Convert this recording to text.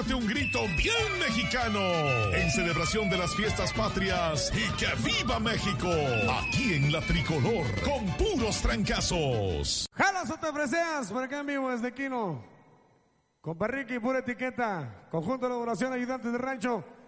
Un grito bien mexicano en celebración de las fiestas patrias y que viva México aquí en la Tricolor con puros trancazos. Jalas o te ofreces por acá en vivo desde Quino con Barrique y pura etiqueta, conjunto de elaboración ayudantes de rancho.